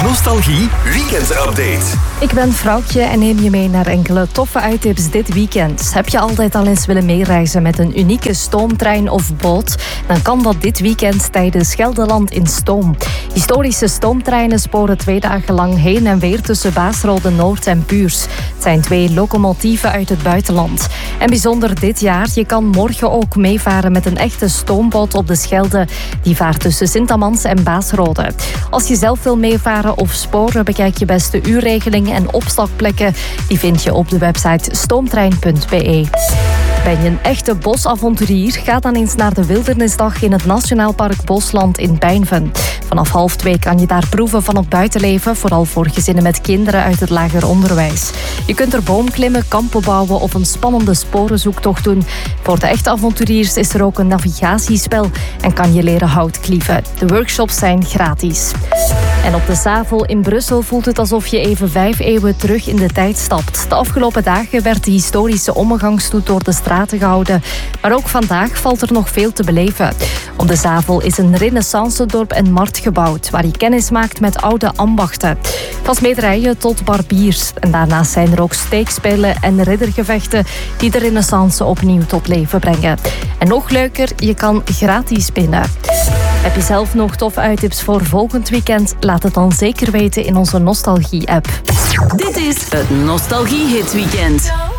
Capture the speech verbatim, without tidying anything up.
Nostalgie Weekend Update. Ik ben Vrouwtje en neem je mee naar enkele toffe uittips dit weekend. Heb je altijd al eens willen meereizen met een unieke stoomtrein of boot? Dan kan dat dit weekend tijdens Gelderland in Stoom. Historische stoomtreinen sporen twee dagen lang heen en weer tussen Baasrode Noord en Puurs. Het zijn twee locomotieven uit het buitenland. En bijzonder dit jaar, je kan morgen ook meevaren met een echte stoomboot op de Schelde. Die vaart tussen Sint-Amans en Baasrode. Als je zelf wil meevaren of sporen, bekijk je beste uurregeling en opstapplekken. Die vind je op de website stoomtrein punt b e. Ben je een echte bosavonturier? Ga dan eens naar de Wildernisdag in het Nationaal Park Bosland in Pijnven. Vanaf half twee kan je daar proeven van het buitenleven, vooral voor gezinnen met kinderen uit het lager onderwijs. Je kunt er boomklimmen, kampen bouwen of een spannende sporenzoektocht doen. Voor de echte avonturiers is er ook een navigatiespel en kan je leren hout klieven. De workshops zijn gratis. En op de Zavel in Brussel voelt het alsof je even vijf eeuwen terug in de tijd stapt. De afgelopen dagen werd de historische omgangsstoet door de straten gehouden. Maar ook vandaag valt er nog veel te beleven. Op de Zavel is een renaissance-dorp en markt gebouwd, waar je kennis maakt met oude ambachten. Van smederijen tot barbiers. En daarnaast zijn er ook steekspelen en riddergevechten die de renaissance opnieuw tot leven brengen. En nog leuker, je kan gratis binnen. Heb je zelf nog toffe uittips voor volgend weekend? Laat het dan zeker weten in onze Nostalgie-app. Dit is het Nostalgie Hit Weekend.